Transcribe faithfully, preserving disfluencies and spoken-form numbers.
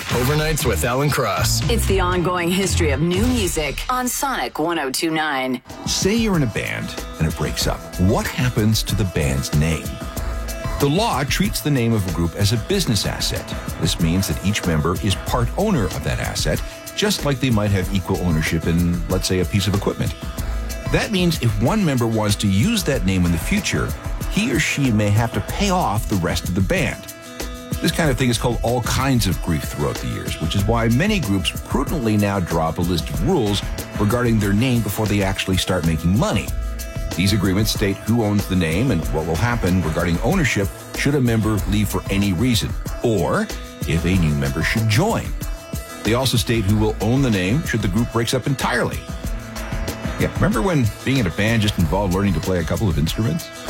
Overnights with Alan Cross. It's the ongoing history of new music on Sonic one oh two point nine. Say you're in a band and it breaks up. What happens to the band's name? The law treats the name of a group as a business asset. This means that each member is part owner of that asset, just like they might have equal ownership in, let's say, a piece of equipment. That means if one member wants to use that name in the future, he or she may have to pay off the rest of the band. This kind of thing is called all kinds of grief throughout the years, which is why many groups prudently now draw up a list of rules regarding their name before they actually start making money. These agreements state who owns the name and what will happen regarding ownership should a member leave for any reason, or if a new member should join. They also state who will own the name should the group breaks up entirely. Yeah, remember when being in a band just involved learning to play a couple of instruments?